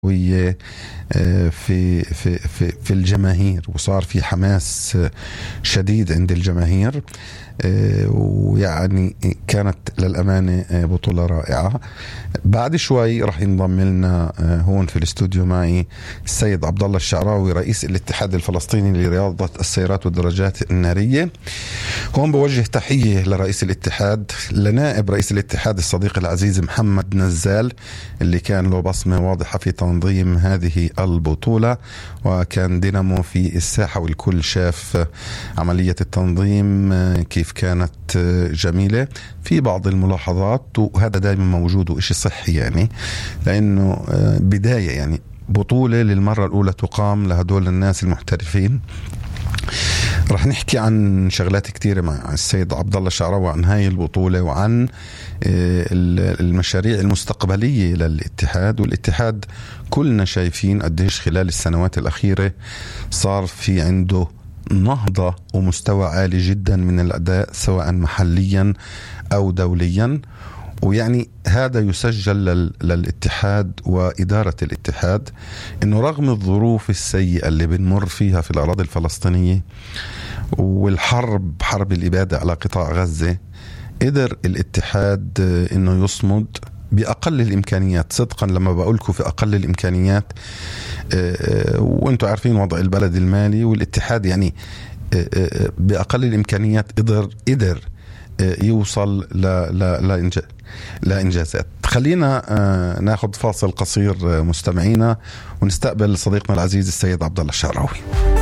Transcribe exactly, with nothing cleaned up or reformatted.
وهي في في في في الجماهير، وصار في حماس شديد عند الجماهير، ويعني كانت للأمانة بطولة رائعة. بعد شوي رح ينضم لنا هون في الاستوديو معي السيد عبد الله الشعراوي رئيس الاتحاد الفلسطيني لرياضة السيارات والدراجات النارية. هون بوجه تحية لرئيس الاتحاد، لنائب رئيس الاتحاد الصديق العزيز محمد نزال اللي كان له بصمة واضحة في تنظيم هذه البطولة، وكان دينامو في الساحة والكل شاف عملية التنظيم كيف كانت جميلة. في بعض الملاحظات وهذا دائما موجود وإشي صحي، يعني لأنه بداية يعني بطولة للمرة الأولى تقام لهدول الناس المحترفين. رح نحكي عن شغلات كتيرة مع السيد عبد الله الشعراوي عن هاي البطولة وعن المشاريع المستقبلية للاتحاد. والاتحاد كلنا شايفين قديش خلال السنوات الأخيرة صار في عنده نهضة ومستوى عالي جدا من الأداء سواء محليا أو دوليا، ويعني هذا يسجل لل... للاتحاد وإدارة الاتحاد إنه رغم الظروف السيئة اللي بنمر فيها في الأراضي الفلسطينية والحرب حرب الإبادة على قطاع غزة، قدر الاتحاد إنه يصمد بأقل الإمكانيات. صدقا لما بقولكم في أقل الإمكانيات، وأنتوا عارفين وضع البلد المالي، والاتحاد يعني بأقل الإمكانيات قدر قدر يوصل لإنجازات. خلينا ناخذ فاصل قصير مستمعينا ونستقبل صديقنا العزيز السيد عبد الله الشعراوي.